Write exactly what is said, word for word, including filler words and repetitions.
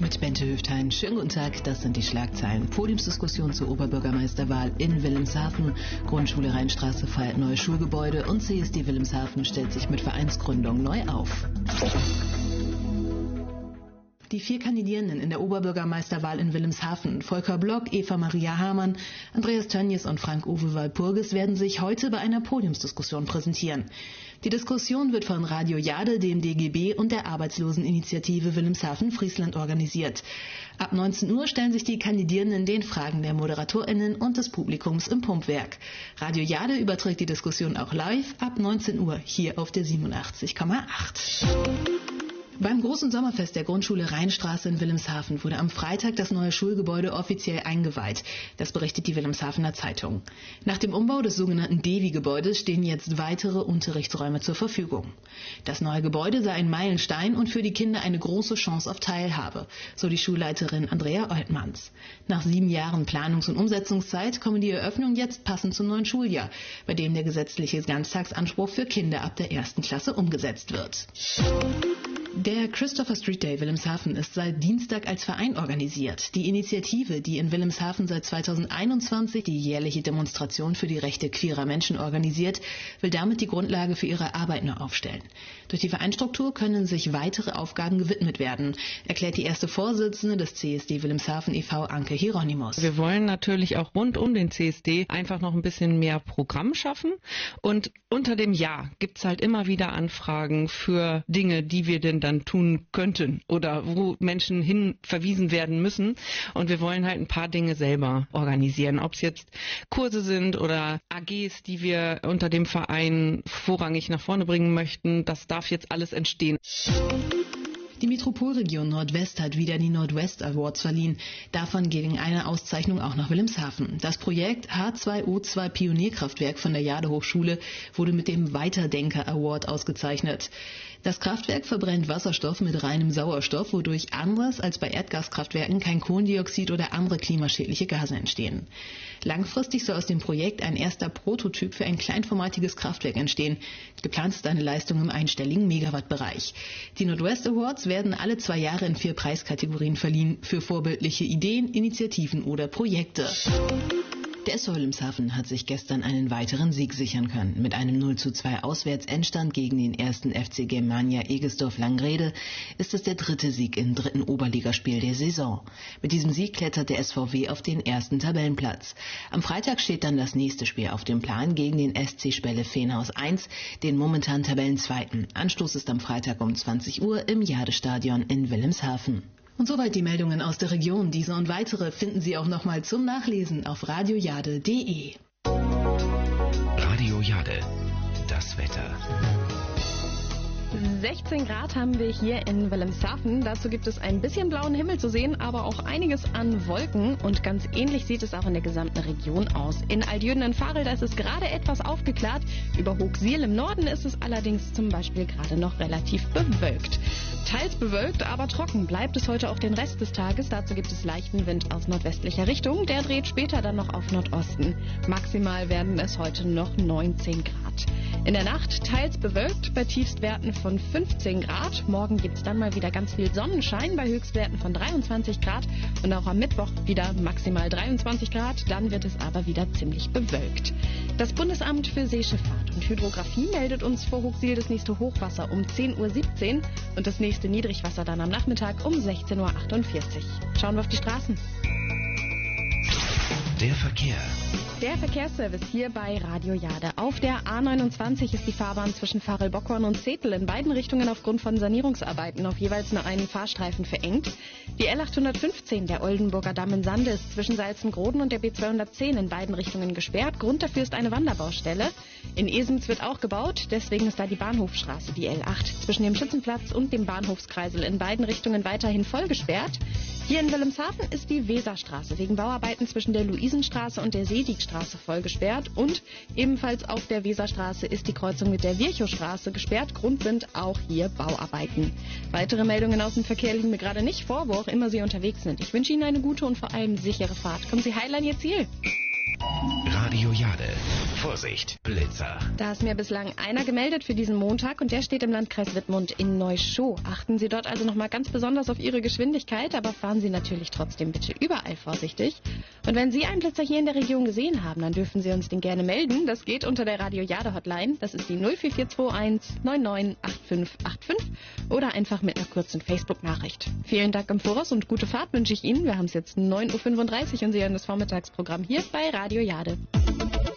mit Bente Höftein. Schönen guten Tag, das sind die Schlagzeilen. Podiumsdiskussion zur Oberbürgermeisterwahl in Wilhelmshaven. Grundschule Rheinstraße feiert neues Schulgebäude und C S D Wilhelmshaven stellt sich mit Vereinsgründung neu auf. Die vier Kandidierenden in der Oberbürgermeisterwahl in Wilhelmshaven, Volker Block, Eva Maria Hamann, Andreas Tönjes und Frank-Uwe Walpurgis, werden sich heute bei einer Podiumsdiskussion präsentieren. Die Diskussion wird von Radio Jade, dem D G B und der Arbeitsloseninitiative Wilhelmshaven-Friesland organisiert. Ab neunzehn Uhr stellen sich die Kandidierenden den Fragen der ModeratorInnen und des Publikums im Pumpwerk. Radio Jade überträgt die Diskussion auch live ab neunzehn Uhr hier auf der siebenundachtzig Komma acht. Beim großen Sommerfest der Grundschule Rheinstraße in Wilhelmshaven wurde am Freitag das neue Schulgebäude offiziell eingeweiht. Das berichtet die Wilhelmshavener Zeitung. Nach dem Umbau des sogenannten Devi-Gebäudes stehen jetzt weitere Unterrichtsräume zur Verfügung. Das neue Gebäude sei ein Meilenstein und für die Kinder eine große Chance auf Teilhabe, so die Schulleiterin Andrea Oltmanns. Nach sieben Jahren Planungs- und Umsetzungszeit komme die Eröffnung jetzt passend zum neuen Schuljahr, bei dem der gesetzliche Ganztagsanspruch für Kinder ab der ersten Klasse umgesetzt wird. Der Christopher Street Day Wilhelmshaven ist seit Dienstag als Verein organisiert. Die Initiative, die in Wilhelmshaven seit zweitausendeinundzwanzig die jährliche Demonstration für die Rechte queerer Menschen organisiert, will damit die Grundlage für ihre Arbeit neu aufstellen. Durch die Vereinsstruktur können sich weitere Aufgaben gewidmet werden, erklärt die erste Vorsitzende des C S D Wilhelmshaven e V, Anke Hieronymus. Wir wollen natürlich auch rund um den C S D einfach noch ein bisschen mehr Programm schaffen. Und unter dem Jahr gibt es halt immer wieder Anfragen für Dinge, die wir denn dann tun könnten oder wo Menschen hin verwiesen werden müssen. Und wir wollen halt ein paar Dinge selber organisieren. Ob es jetzt Kurse sind oder A Gs, die wir unter dem Verein vorrangig nach vorne bringen möchten, das darf jetzt alles entstehen. Die Metropolregion Nordwest hat wieder die Nordwest Awards verliehen. Davon ging eine Auszeichnung auch nach Wilhelmshaven. Das Projekt H zwei O zwei Pionierkraftwerk von der Jade Hochschule wurde mit dem Weiterdenker Award ausgezeichnet. Das Kraftwerk verbrennt Wasserstoff mit reinem Sauerstoff, wodurch anders als bei Erdgaskraftwerken kein Kohlendioxid oder andere klimaschädliche Gase entstehen. Langfristig soll aus dem Projekt ein erster Prototyp für ein kleinformatiges Kraftwerk entstehen. Geplant ist eine Leistung im einstelligen Megawattbereich. Die Nordwest Awards werden alle zwei Jahre in vier Preiskategorien verliehen, für vorbildliche Ideen, Initiativen oder Projekte. Der S V Wilhelmshaven hat sich gestern einen weiteren Sieg sichern können. Mit einem null zu zwei Auswärtsendstand gegen den ersten F C Germania Egesdorf-Langrede ist es der dritte Sieg im dritten Oberligaspiel der Saison. Mit diesem Sieg klettert der S V W auf den ersten Tabellenplatz. Am Freitag steht dann das nächste Spiel auf dem Plan gegen den S C Spelle Feenhaus eins, den momentan Tabellenzweiten. Anstoß ist am Freitag um zwanzig Uhr im Jade-Stadion in Wilhelmshaven. Und soweit die Meldungen aus der Region. Diese und weitere finden Sie auch nochmal zum Nachlesen auf radiojade punkt de. Radio Jade, das Wetter. sechzehn Grad haben wir hier in Wilhelmshaven. Dazu gibt es ein bisschen blauen Himmel zu sehen, aber auch einiges an Wolken. Und ganz ähnlich sieht es auch in der gesamten Region aus. In Altjöden in Varel, da ist es gerade etwas aufgeklärt. Über Hochsiel im Norden ist es allerdings zum Beispiel gerade noch relativ bewölkt. Teils bewölkt, aber trocken bleibt es heute auch den Rest des Tages. Dazu gibt es leichten Wind aus nordwestlicher Richtung. Der dreht später dann noch auf Nordosten. Maximal werden es heute noch neunzehn Grad. In der Nacht teils bewölkt bei Tiefstwerten von fünfzehn Grad. Morgen gibt es dann mal wieder ganz viel Sonnenschein bei Höchstwerten von dreiundzwanzig Grad. Und auch am Mittwoch wieder maximal dreiundzwanzig Grad. Dann wird es aber wieder ziemlich bewölkt. Das Bundesamt für Seeschifffahrt und Hydrographie meldet uns vor Hochsiel das nächste Hochwasser um zehn Uhr siebzehn und das nächste Niedrigwasser dann am Nachmittag um sechzehn Uhr achtundvierzig. Schauen wir auf die Straßen. Der Verkehr. Der Verkehrsservice hier bei Radio Jade. Auf der A neunundzwanzig ist die Fahrbahn zwischen Varel-Bockhorn und Zetel in beiden Richtungen aufgrund von Sanierungsarbeiten auf jeweils nur einen Fahrstreifen verengt. Die L achthundertfünfzehn, der Oldenburger Damm in Sande, ist zwischen Salzengroden und der B zweihundertzehn in beiden Richtungen gesperrt. Grund dafür ist eine Wanderbaustelle. In Esems wird auch gebaut, deswegen ist da die Bahnhofstraße, die L acht, zwischen dem Schützenplatz und dem Bahnhofskreisel in beiden Richtungen weiterhin voll gesperrt. Hier in Wilhelmshaven ist die Weserstraße wegen Bauarbeiten zwischen der Luisenstraße und der Seedigstraße voll gesperrt und ebenfalls auf der Weserstraße ist die Kreuzung mit der Virchowstraße gesperrt. Grund sind auch hier Bauarbeiten. Weitere Meldungen aus dem Verkehr liegen mir gerade nicht vor, wo auch immer Sie unterwegs sind. Ich wünsche Ihnen eine gute und vor allem sichere Fahrt. Kommen Sie heil an Ihr Ziel. Radio Jade. Vorsicht, Blitzer. Da ist mir bislang einer gemeldet für diesen Montag und der steht im Landkreis Wittmund in Neuschow. Achten Sie dort also nochmal ganz besonders auf Ihre Geschwindigkeit, aber fahren Sie natürlich trotzdem bitte überall vorsichtig. Und wenn Sie einen Blitzer hier in der Region gesehen haben, dann dürfen Sie uns den gerne melden. Das geht unter der Radio Jade Hotline. Das ist die null vier vier zwei eins neun neun acht fünf acht fünf oder einfach mit einer kurzen Facebook-Nachricht. Vielen Dank im Voraus und gute Fahrt wünsche ich Ihnen. Wir haben es jetzt neun Uhr fünfunddreißig und Sie hören das Vormittagsprogramm hier bei Radio Jade.